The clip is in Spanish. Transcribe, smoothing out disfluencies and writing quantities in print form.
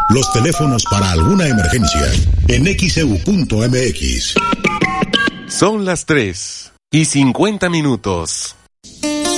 Los teléfonos para alguna emergencia en xeu.mx. Son las 3:50.